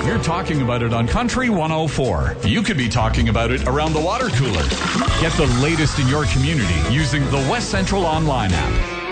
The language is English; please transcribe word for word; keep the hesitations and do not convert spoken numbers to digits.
We're talking about it on Country one oh four. You could be talking about it around the water cooler. Get the latest in your community using the West Central Online app.